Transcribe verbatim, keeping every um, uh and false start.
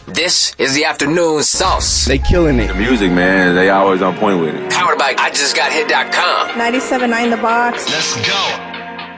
This is the afternoon sauce. They killing it. The music, man, they always on point with it. Powered by I just got hit dot com. ninety-seven point nine The Box. Let's go.